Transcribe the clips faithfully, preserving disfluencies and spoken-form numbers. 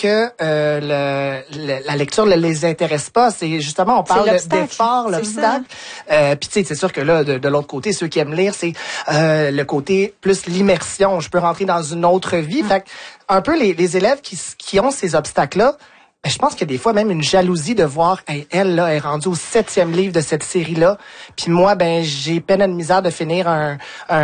que euh, le, le, la lecture ne les intéresse pas. C'est justement, on parle d'effort, l'obstacle. Euh, Puis tu sais, c'est sûr que là, de, de l'autre côté, ceux qui aiment lire, c'est euh, le côté plus l'immersion. Je peux rentrer dans une autre vie. Mmh. Fait un peu les, les élèves qui, qui ont ces obstacles-là, ben, je pense qu'il y a des fois même une jalousie de voir, hey, elle là est rendue au septième livre de cette série-là, puis moi ben j'ai peine à de misère de finir un,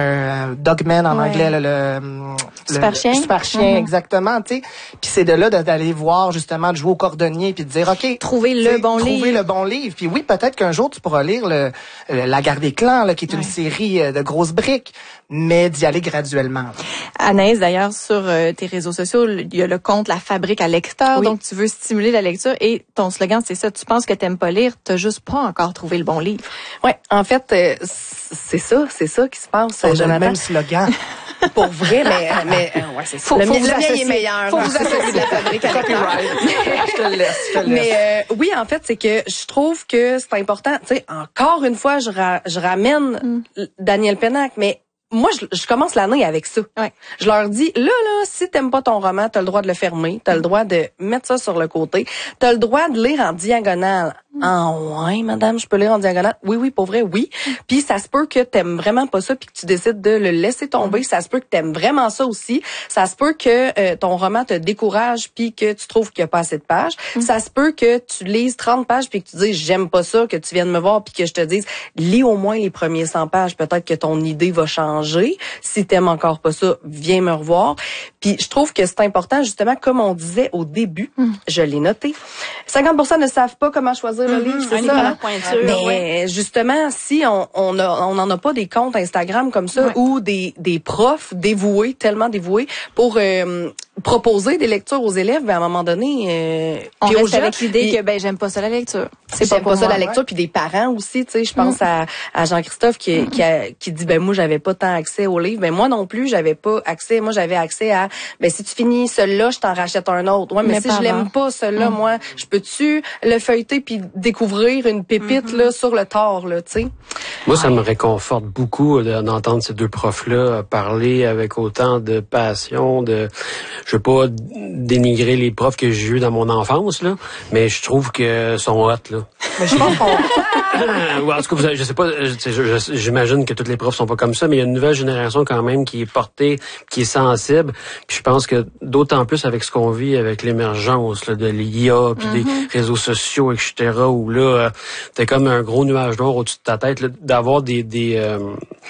un Dogman en ouais. anglais, le, le, super le, chien, le super chien mm-hmm. exactement, tu sais. Puis c'est de là d'aller voir justement de jouer au cordonnier puis de dire ok, trouver le bon trouver livre, trouver le bon livre. Puis oui, peut-être qu'un jour tu pourras lire le, le La Guerre des clans là, qui est ouais. une série de grosses briques, mais d'y aller graduellement. Anaïs, d'ailleurs, sur euh, tes réseaux sociaux, il y a le compte La Fabrique à lecteurs, oui. donc tu veux stimuler la lecture et ton slogan, c'est ça, tu penses que t'aimes pas lire, t'as juste pas encore trouvé le bon livre. Oui, en fait, euh, c'est ça, c'est ça qui se passe. On a le même slogan. Pour vrai, mais, mais euh, ouais, c'est ça. Faut, le, faut mien, le mien est meilleur. Faut vous associer de La Fabrique à lecteurs. Je te le laisse, je te le laisse. Mais euh, oui, en fait, c'est que je trouve que c'est important. Tu sais, encore une fois, je, ra- je ramène mm. Daniel Pénac, mais moi, je, je commence l'année avec ça. Ouais. Je leur dis, là, là, si t'aimes pas ton roman, t'as le droit de le fermer, t'as le droit de mettre ça sur le côté, t'as le droit de lire en diagonale. Mm. Ah ouais, madame, je peux lire en diagonale? Oui, oui, pour vrai, oui. Mm. Puis ça se peut que t'aimes vraiment pas ça puis que tu décides de le laisser tomber. Mm. Ça se peut que t'aimes vraiment ça aussi. Ça se peut que euh, ton roman te décourage puis que tu trouves qu'il y a pas assez de pages. Mm. Ça se peut que tu lises trente pages puis que tu dises, j'aime pas ça, que tu viennes me voir puis que je te dise, lis au moins les premiers cent pages. Peut-être que ton idée va changer. Si t'aimes encore pas ça, viens me revoir. Puis je trouve que c'est important, justement, comme on disait au début, mm. je l'ai noté, cinquante pour cent ne savent pas comment choisir mm-hmm. le livre, c'est ça. Hein? Pointure, mais ouais. justement, si on on a, on en a pas des comptes Instagram comme ça, ouais. ou des des profs dévoués, tellement dévoués, pour euh, proposer des lectures aux élèves, ben à un moment donné, euh, on reste reste gens, avec l'idée et, que ben j'aime pas ça la lecture. C'est pas, pas ça la lecture, ouais. puis des parents aussi, tu sais, je pense mm. à, à Jean-Christophe qui mm. qui, a, qui dit ben moi j'avais pas tant accès au livre, ben moi non plus j'avais pas accès, moi j'avais accès à ben si tu finis celui-là, je t'en rachète un autre. Ouais, mais, mais si je l'aime pas celui-là, mm. moi, je peux-tu le feuilleter puis découvrir une pépite mm-hmm. là sur le tard là, tu sais. Moi ça me réconforte beaucoup d'entendre ces deux profs-là parler avec autant de passion, de je veux pas dénigrer les profs que j'ai eu dans mon enfance là, mais je trouve que sont hot là. Mais je pense qu'on ouais, en tout cas, je sais pas, j'imagine que toutes les profs sont pas comme ça, mais il y a une nouvelle génération quand même qui est portée, qui est sensible. Puis je pense que d'autant plus avec ce qu'on vit, avec l'émergence là, de l'I A, puis mm-hmm. des réseaux sociaux, et cetera, où là, euh, t'as comme un gros nuage noir au-dessus de ta tête, là, d'avoir des des euh,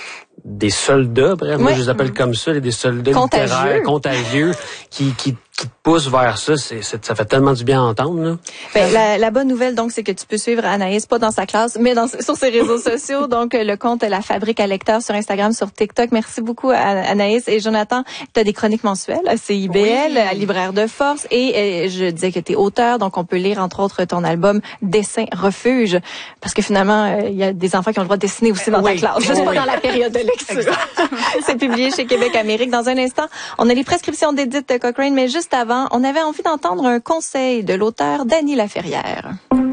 des soldats, bref, ouais. moi je les appelle comme ça, des soldats contagieux. littéraires, contagieux, qui qui qui te pousse vers ça, c'est, c'est, ça fait tellement du bien à entendre. Là. Ben, la, la bonne nouvelle, donc, c'est que tu peux suivre Anaïs, pas dans sa classe, mais dans, sur ses réseaux sociaux. Donc, le compte La Fabrique à lecteurs sur Instagram, sur TikTok. Merci beaucoup à Anaïs. Et Jonathan, tu as des chroniques mensuelles à C I B L, oui. à Libraire de Force. Et, et je disais que tu es auteur, donc on peut lire, entre autres, ton album Dessin Refuge. Parce que finalement, il euh, y a des enfants qui ont le droit de dessiner aussi dans oui. ta classe, juste oui. pas dans la période de lecture. C'est publié chez Québec Amérique. Dans un instant, on a les prescriptions d'Edith Cochrane, mais juste avant, on avait envie d'entendre un conseil de l'auteur Dany Laferrière.